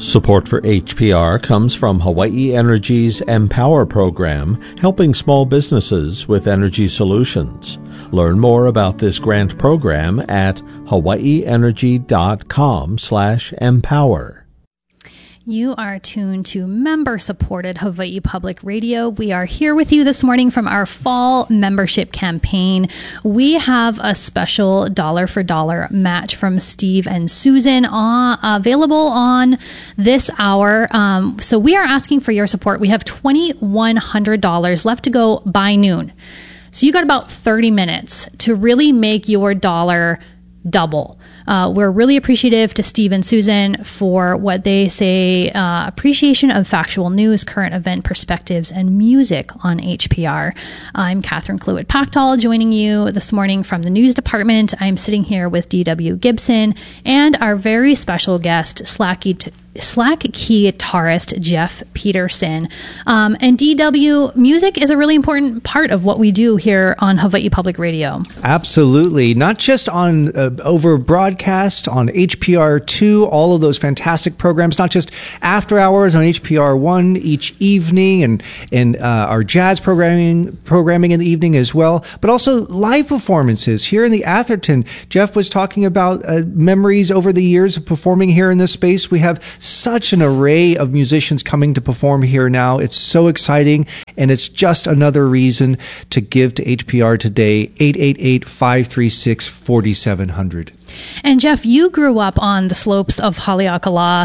Support for HPR comes from Hawaii Energy's Empower program, helping small businesses with energy solutions. Learn more about this grant program at hawaiienergy.com/empower. You are tuned to member-supported Hawaii Public Radio. We are here with you this morning from our fall membership campaign. We have a special dollar for dollar match from Steve and Susan available on this hour. So we are asking for your support. We have $2,100 left to go by noon. So you got about 30 minutes to really make your dollar double. We're really appreciative to Steve and Susan for what they say, appreciation of factual news, current event perspectives, and music on HPR. I'm Catherine Cluett-Pactall, joining you this morning from the news department. I'm sitting here with D.W. Gibson and our very special guest, Slack guitarist Jeff Peterson. And DW, music is a really important part of what we do here on Hawaii Public Radio. Absolutely. Not just on over broadcast, on HPR2, all of those fantastic programs, not just after hours on HPR1 each evening and our jazz programming in the evening as well, but also live performances here in the Atherton. Jeff was talking about memories over the years of performing here in this space. We have such an array of musicians coming to perform here now. It's so exciting, and it's just another reason to give to HPR today. 888-536-4700. And Jeff, you grew up on the slopes of Haleakala.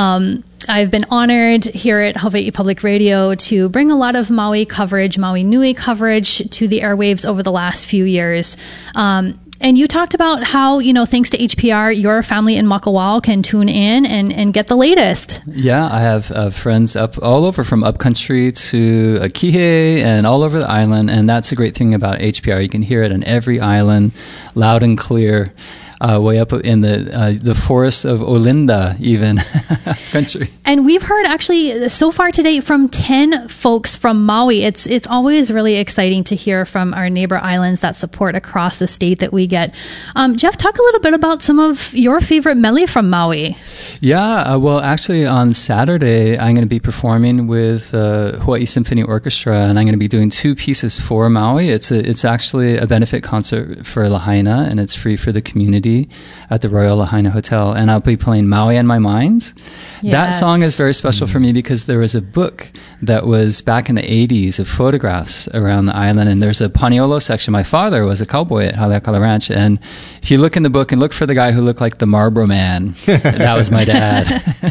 I've been honored here at Hawaii Public Radio to bring a lot of Maui coverage, Maui Nui coverage to the airwaves over the last few years. And you talked about how, thanks to HPR, your family in Makawao can tune in and get the latest. Yeah, I have friends up all over, from upcountry to Kihei and all over the island. And that's a great thing about HPR. You can hear it on every island, loud and clear. Way up in the forest of Olinda, even, country. And we've heard actually so far today from 10 folks from Maui. It's always really exciting to hear from our neighbor islands that support across the state that we get. Jeff, talk a little bit about some of your favorite mele from Maui. Yeah, well, actually on Saturday, I'm going to be performing with Hawaii Symphony Orchestra, and I'm going to be doing 2 pieces for Maui. It's actually a benefit concert for Lahaina, and it's free for the community at the Royal Lahaina Hotel, and I'll be playing Maui on My Mind. Yes. That song is very special for me because there was a book that was back in the 80s of photographs around the island, and there's a Paniolo section. My father was a cowboy at Haleakala Ranch, and if you look in the book and look for the guy who looked like the Marlboro Man, that was my dad.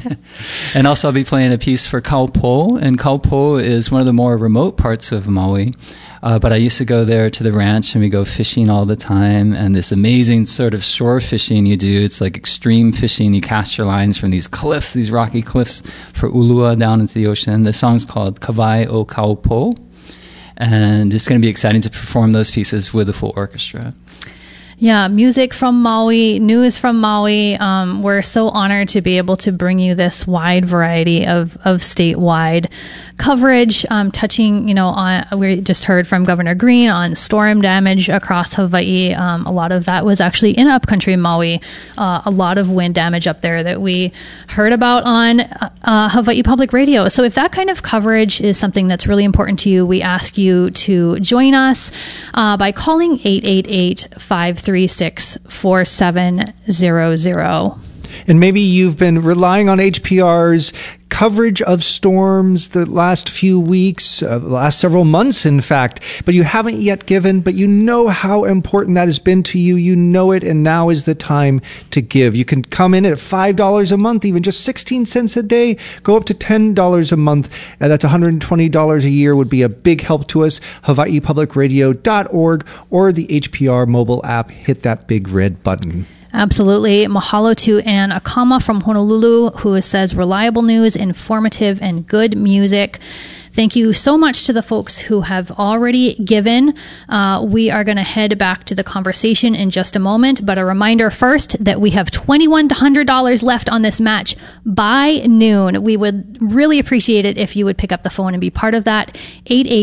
And also I'll be playing a piece for Kaupo, and Kaupo is one of the more remote parts of Maui. But I used to go there to the ranch, and we go fishing all the time. And this amazing sort of shore fishing you do, it's like extreme fishing. You cast your lines from these cliffs, these rocky cliffs, for ulua down into the ocean. The song's called Kawai o Kaupo. And it's going to be exciting to perform those pieces with a full orchestra. Yeah, music from Maui, news from Maui. We're so honored to be able to bring you this wide variety of statewide coverage, touching, we just heard from Governor Green on storm damage across Hawaii. A lot of that was actually in upcountry Maui. A lot of wind damage up there that we heard about on Hawaii Public Radio. So if that kind of coverage is something that's really important to you, we ask you to join us by calling 888-536-4700. And maybe you've been relying on HPR's coverage of storms the last few weeks, last several months, in fact, but you haven't yet given, but you know how important that has been to you. You know it, and now is the time to give. You can come in at $5 a month, even just 16 cents a day, go up to $10 a month. That's $120 a year, would be a big help to us. HawaiiPublicRadio.org or the HPR mobile app. Hit that big red button. Absolutely. Mahalo to Ann Akama from Honolulu, who says reliable news, informative, and good music. Thank you so much to the folks who have already given. We are going to head back to the conversation in just a moment, but a reminder first that we have $2,100 left on this match by noon. We would really appreciate it if you would pick up the phone and be part of that.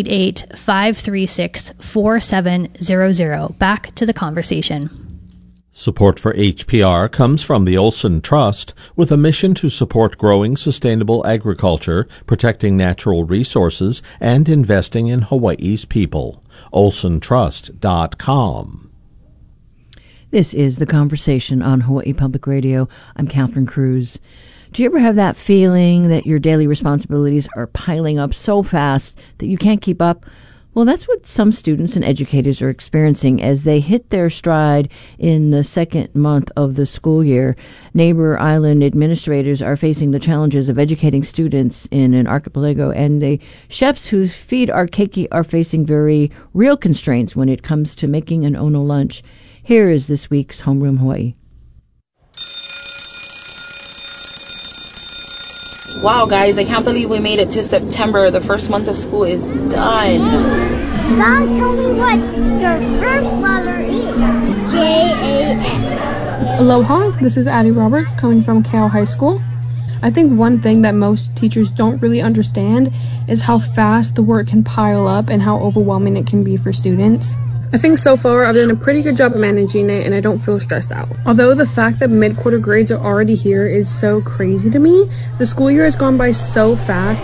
888-536-4700. Back to the conversation. Support for HPR comes from the Olson Trust, with a mission to support growing sustainable agriculture, protecting natural resources, and investing in Hawaii's people. OlsonTrust.com. This is The Conversation on Hawaii Public Radio. I'm Catherine Cruz. Do you ever have that feeling that your daily responsibilities are piling up so fast that you can't keep up? Well, that's what some students and educators are experiencing as they hit their stride in the second month of the school year. Neighbor Island administrators are facing the challenges of educating students in an archipelago, and the chefs who feed our keiki are facing very real constraints when it comes to making an Ono lunch. Here is this week's Homeroom Hawaii. Wow, guys, I can't believe we made it to September. The first month of school is done. God, tell me what your first letter is. J-A-N. Aloha, this is Addie Roberts coming from Cal High School. I think one thing that most teachers don't really understand is how fast the work can pile up and how overwhelming it can be for students. I think so far I've done a pretty good job of managing it and I don't feel stressed out. Although the fact that mid-quarter grades are already here is so crazy to me, the school year has gone by so fast.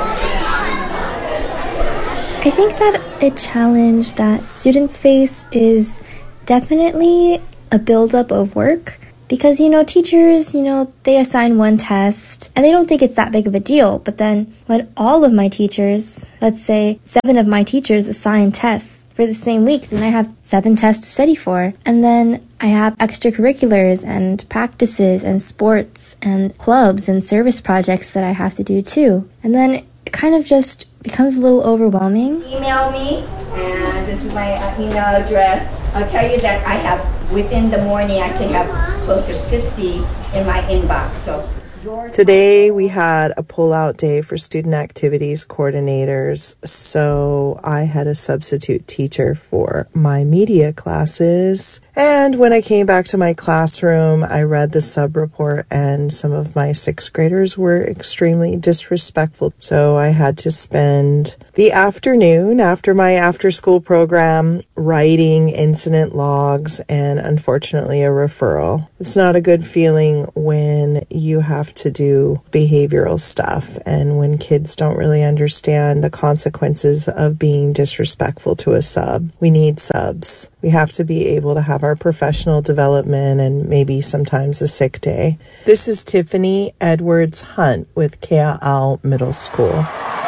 I think that a challenge that students face is definitely a buildup of work. Because, teachers, they assign one test and they don't think it's that big of a deal. But then when all of my teachers, let's say 7 of my teachers assign tests for the same week, then I have 7 tests to study for. And then I have extracurriculars and practices and sports and clubs and service projects that I have to do too. And then it kind of just becomes a little overwhelming. Email me, and this is my email address. I'll tell you that I have, within the morning, I can have close to 50 in my inbox. So today we had a pull-out day for student activities coordinators, so I had a substitute teacher for my media classes. And when I came back to my classroom, I read the sub-report, and some of my 6th graders were extremely disrespectful. So I had to spend the afternoon after my after-school program writing incident logs and, unfortunately, a referral. It's not a good feeling when you have to do behavioral stuff and when kids don't really understand the consequences of being disrespectful to a sub. We need subs. We have to be able to have our professional development and maybe sometimes a sick day. This is Tiffany Edwards Hunt with Kea'au Middle School.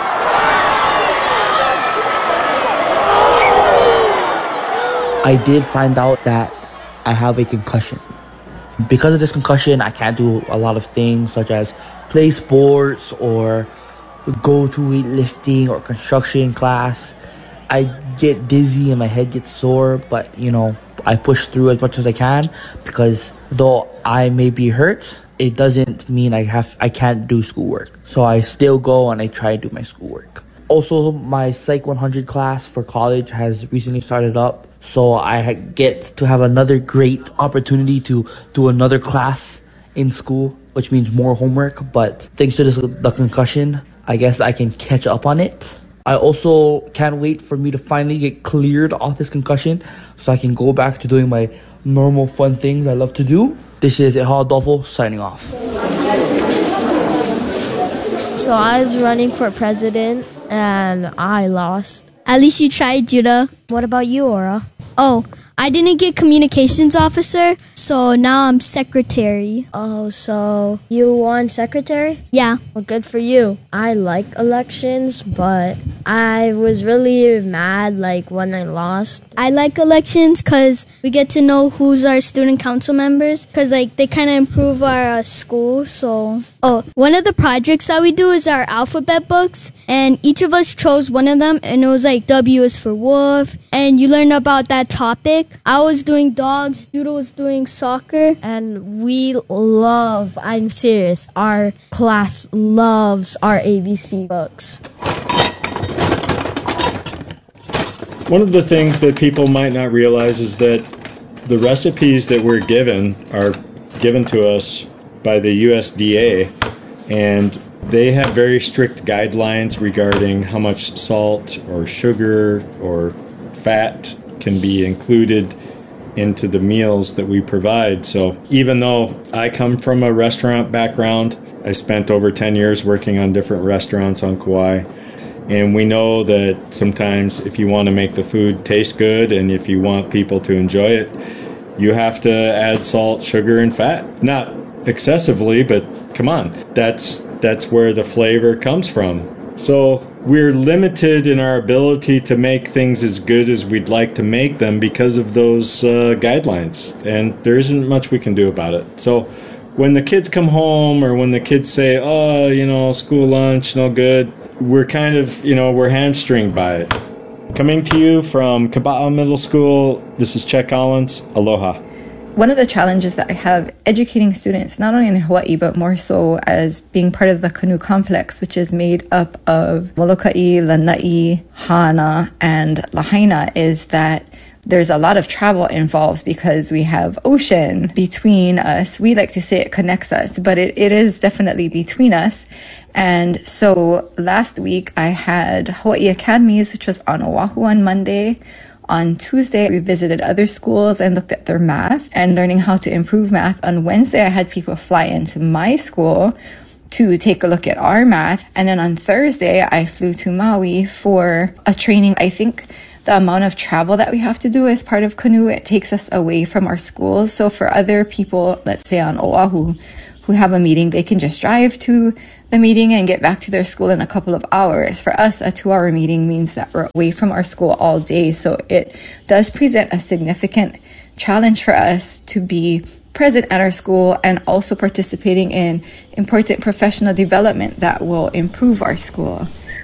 I did find out that I have a concussion. Because of this concussion, I can't do a lot of things such as play sports or go to weightlifting or construction class. I get dizzy and my head gets sore, but I push through as much as I can because though I may be hurt, it doesn't mean I can't do schoolwork. So I still go and I try to do my schoolwork. Also, my Psych 100 class for college has recently started up, so I get to have another great opportunity to do another class in school, which means more homework. But thanks to the concussion, I guess I can catch up on it. I also can't wait for me to finally get cleared off this concussion so I can go back to doing my normal fun things I love to do. This is Ehal Adolfo signing off. So I was running for president and I lost. At least you tried, Judah. What about you, Aura? Oh, I didn't get communications officer, so now I'm secretary. Oh, so you won secretary? Yeah. Well, good for you. I like elections, but I was really mad when I lost. I like elections because we get to know who's our student council members because they kind of improve our school. So, one of the projects that we do is our alphabet books, and each of us chose one of them, and it was W is for wolf, and you learn about that topic. I was doing dogs, Judah was doing soccer. And I'm serious, our class loves our ABC books. One of the things that people might not realize is that the recipes that we're given are given to us by the USDA, and they have very strict guidelines regarding how much salt or sugar or fat can be included into the meals that we provide. So even though I come from a restaurant background, I spent over 10 years working on different restaurants on Kauai. And we know that sometimes if you want to make the food taste good and if you want people to enjoy it, you have to add salt, sugar, and fat. Not excessively, but come on, that's where the flavor comes from. So we're limited in our ability to make things as good as we'd like to make them because of those guidelines, and there isn't much we can do about it. So when the kids come home or when the kids say, oh, school lunch, no good, we're kind of, we're hamstringed by it. Coming to you from Kaba'a Middle School, this is Chet Collins. Aloha. One of the challenges that I have educating students, not only in Hawaii, but more so as being part of the Canoe Complex, which is made up of Molokai, Lanai, Hana, and Lahaina, is that there's a lot of travel involved because we have ocean between us. We like to say it connects us, but it is definitely between us. And so last week I had Hawaii Academies, which was on Oahu on Monday. On Tuesday, we visited other schools and looked at their math and learning how to improve math. On Wednesday, I had people fly into my school to take a look at our math. And then on Thursday, I flew to Maui for a training. I think the amount of travel that we have to do as part of Canoe, it takes us away from our schools. So for other people, let's say on Oahu, who have a meeting, they can just drive to the meeting and get back to their school in a couple of hours. For us, a 2-hour meeting means that we're away from our school all day. So it does present a significant challenge for us to be present at our school and also participating in important professional development that will improve our school.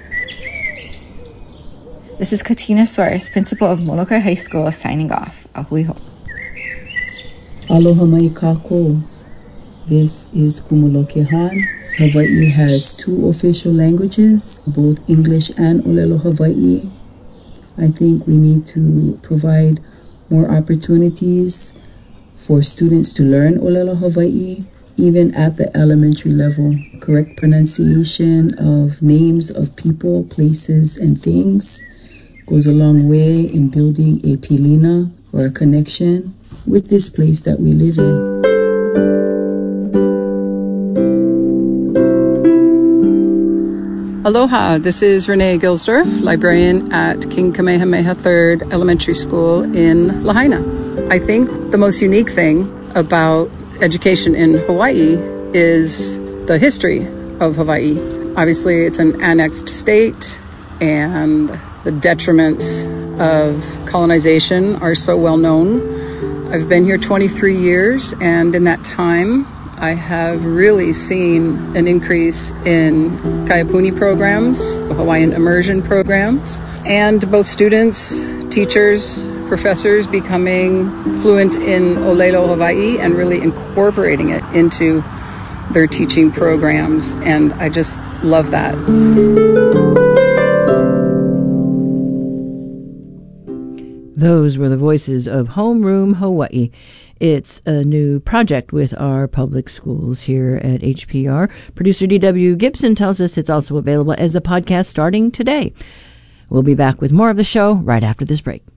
This is Katina Suarez, principal of Molokai High School, signing off. Ahui ho. Aloha mai kākou. This is Kumulokehan. Hawaii has 2 official languages, both English and Olelo Hawaii. I think we need to provide more opportunities for students to learn Olelo Hawaii, even at the elementary level. Correct pronunciation of names of people, places, and things goes a long way in building a pilina or a connection with this place that we live in. Aloha, this is Renee Gilsdorf, librarian at King Kamehameha III Elementary School in Lahaina. I think the most unique thing about education in Hawaii is the history of Hawaii. Obviously, it's an annexed state, and the detriments of colonization are so well known. I've been here 23 years, and in that time, I have really seen an increase in Kaiapuni programs, Hawaiian immersion programs, and both students, teachers, professors becoming fluent in Olelo Hawaii and really incorporating it into their teaching programs. And I just love that. Those were the voices of Homeroom Hawaii. It's a new project with our public schools here at HPR. Producer D.W. Gibson tells us it's also available as a podcast starting today. We'll be back with more of the show right after this break.